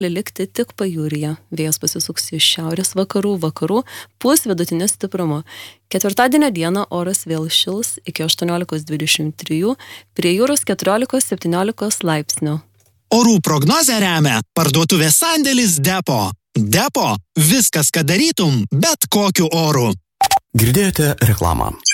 likti tik pajūryje. Vėjas pasisuks iš šiaurės vakarų, pūs vidutinio stiprumo. Ketvirtadienio dieną oras vėl šils iki 18-23, prie jūros 14-17 laipsnių. Orų prognozę remia parduotuvės sandėlis Depo. Depo – viskas, ką darytum, bet kokiu oru. Girdėjote reklamą.